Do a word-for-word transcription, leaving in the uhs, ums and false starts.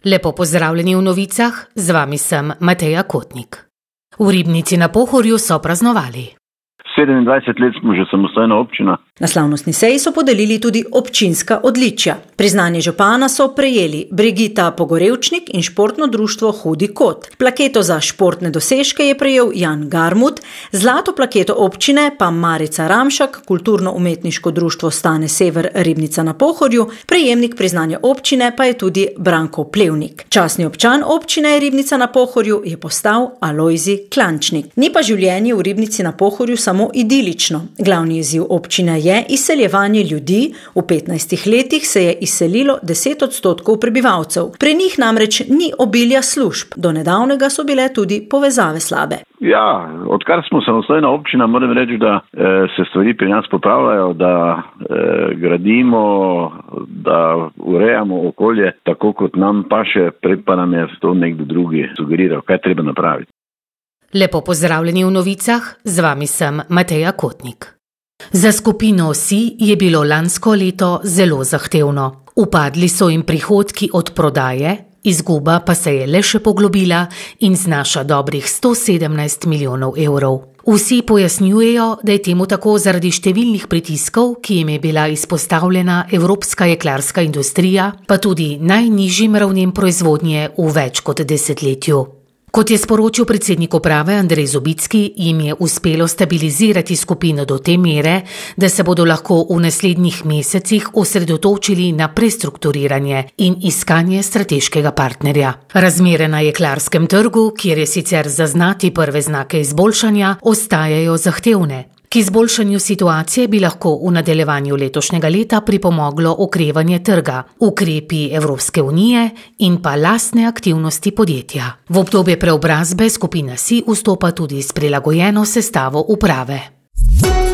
Lepo pozdravljeni v novicah, z vami sem Mateja Kotnik. V Ribnici na Pohorju so praznovali. sedemindvajset let smo že samostojna občina. Na slavnostni seji so podelili tudi občinska odličja. Priznanje župana so prejeli Brigita Pogorevčnik in športno društvo Hudi kot. Plaketo za športne dosežke je prejel Jan Garmut, zlato plaketo občine pa Marica Ramšak, kulturno-umetniško društvo Stane Sever Ribnica na Pohorju, prejemnik priznanja občine pa je tudi Branko Plevnik. Častni občan občine Ribnica na Pohorju je postal Alojzij Klančnik. Ni pa življenje v Ribnici na Pohorju samo idilično. Glavni izziv občine je izseljevanje ljudi. V petnajstih letih se je izselilo deset odstotkov prebivalcev. Pri njih namreč ni obilja služb. Do nedavnega so bile tudi povezave slabe. Ja, odkar smo samostojna občina, moram reči, da e, se stvari pri nas popravljajo, da e, gradimo, da urejamo okolje tako, kot nam paše, prej pa nam je to nekdo drugi sugeriral, kaj treba napraviti. Lepo pozdravljeni v novicah, z vami sem Mateja Kotnik. Za skupino Vsi je bilo lansko leto zelo zahtevno. Upadli so jim prihodki od prodaje, izguba pa se je le še poglobila in znaša dobrih sto sedemnajst milijonov evrov. Vsi pojasnjujejo, da je temu tako zaradi številnih pritiskov, ki jim je bila izpostavljena evropska jeklarska industrija, pa tudi najnižjim ravnem proizvodnje v več kot desetletju. Kot je sporočil predsednik uprave Andrej Zobicki, jim je uspelo stabilizirati skupino do te mere, da se bodo lahko v naslednjih mesecih osredotočili na prestrukturiranje in iskanje strateškega partnerja. Razmere na jeklarskem trgu, kjer je sicer zaznati prve znake izboljšanja, ostajajo zahtevne. K izboljšanju situacije bi lahko v nadaljevanju letošnjega leta pripomoglo okrevanje trga, ukrepi Evropske unije in pa lastne aktivnosti podjetja. V obdobje preobrazbe skupina Vsi vstopa tudi s prilagojeno sestavo uprave.